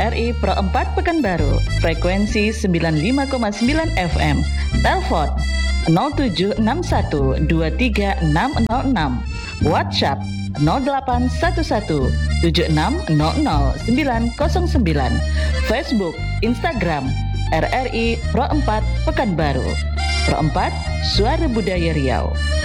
RRI Pro 4 Pekanbaru, frekuensi 95,9 FM, telepon 0761 23606, WhatsApp 0811 7600 Facebook, Instagram RRI Pro 4 Pekanbaru. Pro 4 Suara Budaya Riau.